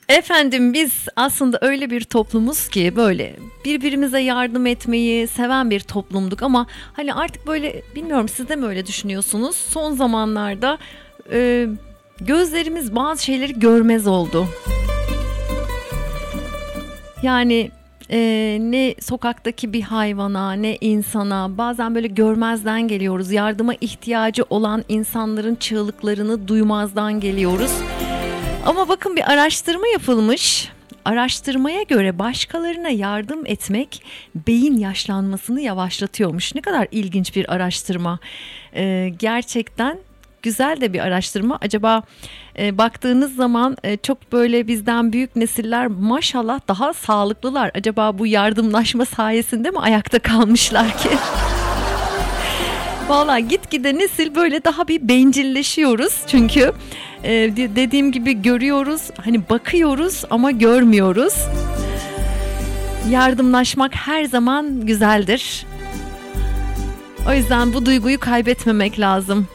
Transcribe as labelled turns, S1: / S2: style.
S1: Efendim biz aslında öyle bir toplumuz ki böyle birbirimize yardım etmeyi seven bir toplumduk ama hani artık böyle bilmiyorum siz de mi öyle düşünüyorsunuz? Son zamanlarda e, gözlerimiz bazı şeyleri görmez oldu. Yani ne sokaktaki bir hayvana ne insana bazen böyle görmezden geliyoruz. Yardıma ihtiyacı olan insanların çığlıklarını duymazdan geliyoruz. Ama bakın bir araştırma yapılmış. Araştırmaya göre başkalarına yardım etmek beyin yaşlanmasını yavaşlatıyormuş. Ne kadar ilginç bir araştırma. Gerçekten güzel de bir araştırma. Acaba baktığınız zaman çok böyle bizden büyük nesiller maşallah daha sağlıklılar. Acaba bu yardımlaşma sayesinde mi ayakta kalmışlar ki? Valla gitgide nesil böyle daha bir bencilleşiyoruz çünkü dediğim gibi görüyoruz hani bakıyoruz ama görmüyoruz. Yardımlaşmak her zaman güzeldir. O yüzden bu duyguyu kaybetmemek lazım.